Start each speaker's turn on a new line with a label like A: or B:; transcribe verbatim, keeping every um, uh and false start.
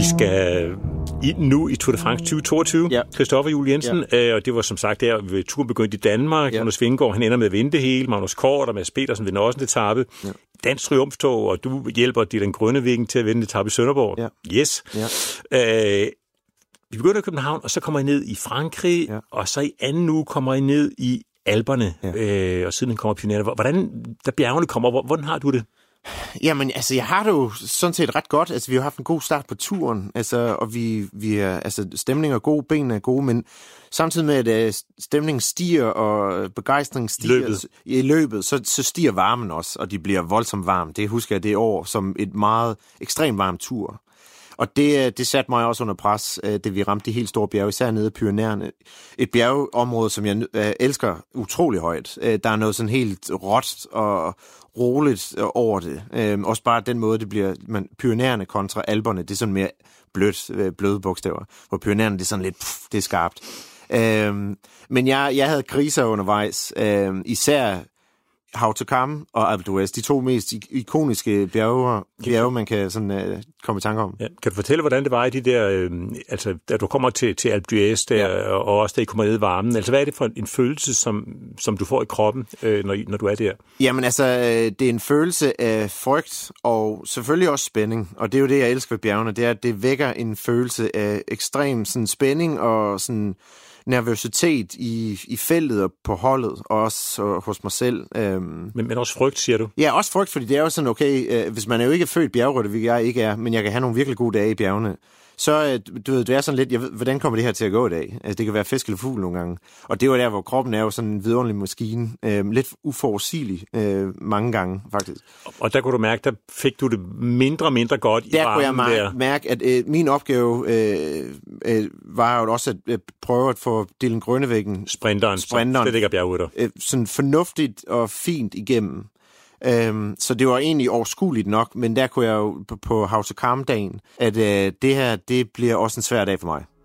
A: skal i, nu i Tour de France tyve toogtyve.
B: Ja.
A: Christoffer Juel Jensen, ja. øh, og det var som sagt der ved turen begyndt i Danmark. Ja. Jonas Vingegaard, han ender med at vinde det hele. Magnus Kort og Mads Petersen vinder også en etape. Ja. Dansk triumftog, og du hjælper Dylan Grønnevæggen til at vinde en etape i Sønderborg. Ja. Yes. Ja. Øh, vi begynder i København, og så kommer I ned i Frankrig, ja. Og så i anden uge kommer I ned i Alperne, ja. øh, og siden kommer pionerne. Hvordan, da bjergene kommer, hvordan har du det?
B: Jamen, altså, jeg har det jo sådan set ret godt. Altså, vi har haft en god start på turen, altså, og vi, vi er, altså, stemningen er god, benene er gode, men samtidig med, at stemningen stiger, og begejstringen stiger løbet. i løbet, så, så stiger varmen også, og de bliver voldsomt varme. Det husker jeg det år som et meget ekstremt varmt tur. Og det, det satte mig også under pres, da vi ramte de helt store bjerge, især nede i Pyrenæerne. Et bjergeområde, som jeg elsker utrolig højt. Der er noget sådan helt råt og roligt over det. Også bare den måde, det bliver Pyrenæerne kontra Alperne, det er sådan mere blødt, bløde bogstaver. Hvor Pyrenæerne, det er sådan lidt, pff, det er skarpt. Men jeg, jeg havde kriser undervejs, især Haut de Kam og Alpe d'Huez, de to mest ikoniske bjerge, bjerge man kan sådan, uh, komme i tanke om. Ja.
A: Kan du fortælle, hvordan det var i de der, øh, altså da du kommer til, til Alpe d'Huez der, ja. og også da I kommer ned i varmen, altså hvad er det for en følelse, som, som du får i kroppen, øh, når, når du er der?
B: Jamen altså, det er en følelse af frygt, og selvfølgelig også spænding, og det er jo det, jeg elsker ved bjergene, det er, at det vækker en følelse af ekstrem sådan, spænding og sådan nervøsitet i, i feltet og på holdet, og også og hos mig selv. Øhm.
A: Men, men også frygt, siger du?
B: Ja, også frygt, fordi det er jo sådan, okay, øh, hvis man er jo ikke født bjergrytter, hvilket jeg ikke er, men jeg kan have nogle virkelig gode dage i bjergene, så øh, du ved, det er sådan lidt, jeg ved, hvordan kommer det her til at gå i dag? Altså, det kan være fisk eller fugl nogle gange. Og det er jo der, hvor kroppen er jo sådan en vidunderlig maskine. Øh, lidt uforudsigelig øh, mange gange, faktisk.
A: Og der kunne du mærke, der fik du det mindre og mindre godt i
B: der
A: varmen der.
B: Der kunne jeg mærke, at øh, min opgave øh, øh, var jo også at øh, prøve at få Dylan Grønnevæggen,
A: sprinteren, sprinteren slet ikke er bjergrytter,
B: øh, sådan fornuftigt og fint igennem. Øhm, så det var egentlig overskueligt nok, men der kunne jeg jo på, på Haut de Kam-dagen, at øh, det her, det bliver også en svær dag for mig.